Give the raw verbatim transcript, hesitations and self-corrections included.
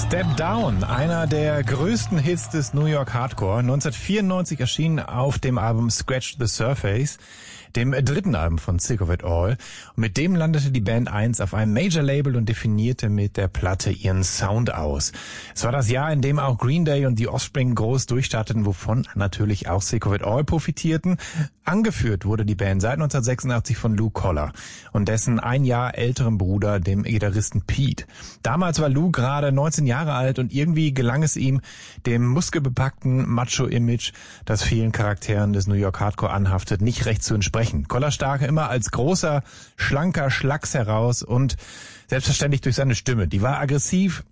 Step Down, einer der größten Hits des New York Hardcore, neunzehnhundertvierundneunzig erschienen auf dem Album Scratch the Surface, dem dritten Album von Sick of It All. Und mit dem landete die Band eins auf einem Major-Label und definierte mit der Platte ihren Sound aus. Es war das Jahr, in dem auch Green Day und The Offspring groß durchstarteten, wovon natürlich auch Sick of It All profitierten. Angeführt wurde die Band seit neunzehnhundertsechsundachtzig von Lou Koller und dessen ein Jahr älterem Bruder, dem Gitarristen Pete. Damals war Lou gerade neunzehn Jahre alt und irgendwie gelang es ihm, dem muskelbepackten Macho-Image, das vielen Charakteren des New York Hardcore anhaftet, nicht recht zu entsprechen. Koller stach immer als großer, schlanker Schlacks heraus und selbstverständlich durch seine Stimme. Die war aggressiv,